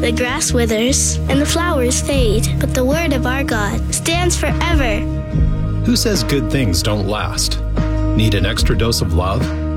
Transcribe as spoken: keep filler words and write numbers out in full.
The grass withers and the flowers fade, but the word of our God stands forever. Who says good things don't last? Need an extra dose of love?